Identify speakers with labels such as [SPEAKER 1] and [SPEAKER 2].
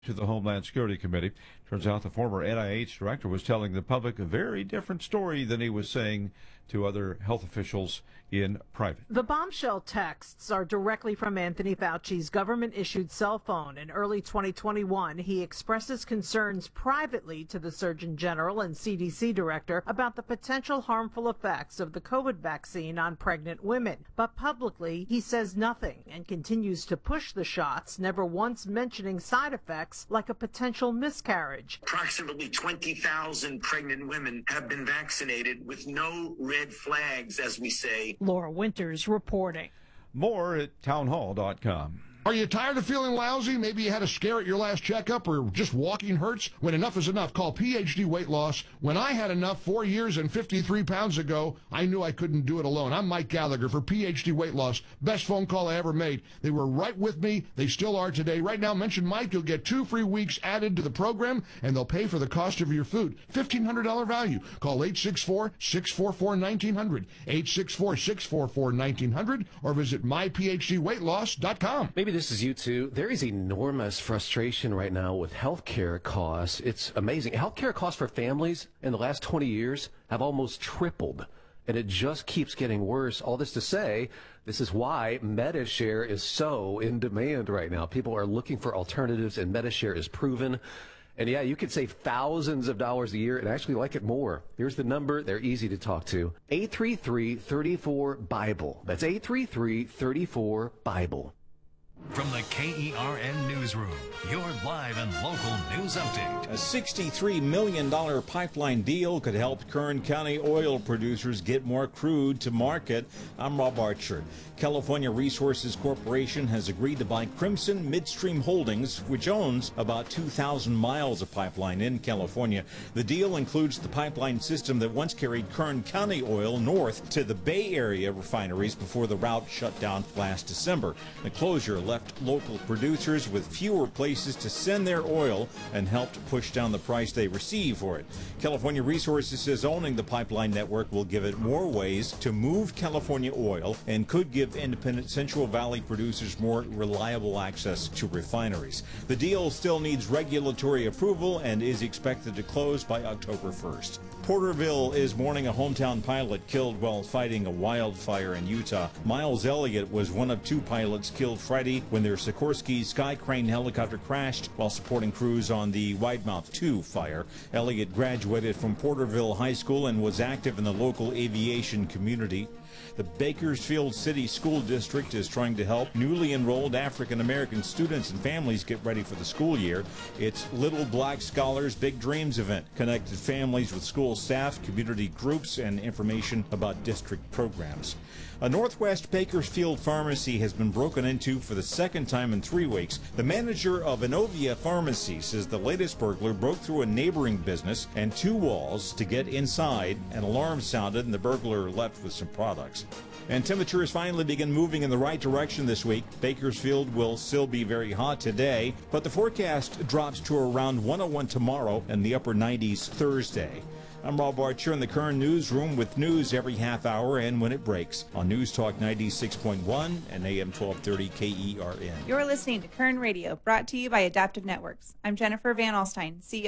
[SPEAKER 1] to the Homeland Security Committee. Turns out the former NIH director was telling the public a very different story than he was saying to other health officials in private.
[SPEAKER 2] The bombshell texts are directly from Anthony Fauci's government-issued cell phone. In early 2021, he expresses concerns privately to the Surgeon General and CDC director about the potential harmful effects of the COVID vaccine on pregnant women. But publicly, he says nothing and continues to push the shots, never once mentioning side effects like a potential miscarriage.
[SPEAKER 3] Approximately 20,000 pregnant women have been vaccinated with no red flags, as we say.
[SPEAKER 2] Laura Winters reporting.
[SPEAKER 1] More at townhall.com.
[SPEAKER 4] Are you tired of feeling lousy? Maybe you had a scare at your last checkup or just walking hurts? When enough is enough, call PhD Weight Loss. When I had enough 4 years and 53 pounds ago, I knew I couldn't do it alone. I'm Mike Gallagher for PhD Weight Loss. Best phone call I ever made. They were right with me. They still are today. Right now, mention Mike. You'll get 2 free weeks added to the program, and they'll pay for the cost of your food. $1,500 value. Call 864-644-1900, 864-644-1900, or visit myphdweightloss.com.
[SPEAKER 5] Maybe this is you too. There is enormous frustration right now with healthcare costs. It's amazing. Healthcare costs for families in the last 20 years have almost tripled, and it just keeps getting worse. All this to say, this is why Medi-Share is so in demand right now. People are looking for alternatives, and Medi-Share is proven. And yeah, you could save thousands of dollars a year and actually like it more. Here's the number. They're easy to talk to. 833-34-BIBLE. That's 833-34-BIBLE.
[SPEAKER 6] From the KERN Newsroom, your live and local news update.
[SPEAKER 7] A $63 million pipeline deal could help Kern County oil producers get more crude to market. I'm Rob Archer. California Resources Corporation has agreed to buy Crimson Midstream Holdings, which owns about 2,000 miles of pipeline in California. The deal includes the pipeline system that once carried Kern County oil north to the Bay Area refineries before the route shut down last December. The closure left local producers with fewer places to send their oil and helped push down the price they receive for it. California Resources says owning the pipeline network will give it more ways to move California oil and could give independent Central Valley producers more reliable access to refineries. The deal still needs regulatory approval and is expected to close by October 1st. Porterville is mourning a hometown pilot killed while fighting a wildfire in Utah. Miles Elliott was one of 2 pilots killed Friday when their Sikorsky Sky Crane helicopter crashed while supporting crews on the Widemouth 2 fire. Elliott graduated from Porterville High School and was active in the local aviation community. The Bakersfield City School District is trying to help newly enrolled African-American students and families get ready for the school year. It's Little Black Scholars Big Dreams event connected families with school staff, community groups, and information about district programs. A Northwest Bakersfield pharmacy has been broken into for the second time in 3 weeks. The manager of Inovia Pharmacy says the latest burglar broke through a neighboring business and 2 walls to get inside. An alarm sounded and the burglar left with some products. And temperatures finally begin moving in the right direction this week. Bakersfield will still be very hot today, but the forecast drops to around 101 tomorrow and the upper 90s Thursday. I'm Rob Archer in the Kern Newsroom with news every half hour and when it breaks on News Talk 96.1 and AM 1230 KERN.
[SPEAKER 8] You're listening to Kern Radio, brought to you by Adaptive Networks. I'm Jennifer Van Alstyne, CEO